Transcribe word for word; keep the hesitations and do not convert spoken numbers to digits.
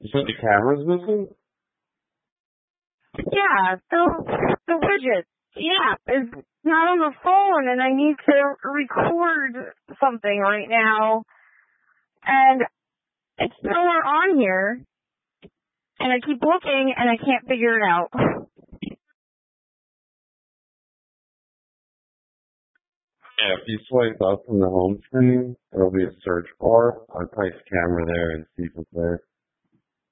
You said the camera's missing? Yeah, the, the widget, the app is not on the phone, and I need to record something right now, and it's nowhere on here, and I keep looking, and I can't figure it out. Yeah, if you swipe up from the home screen, there'll be a search bar. I'll type camera there and see if it's there.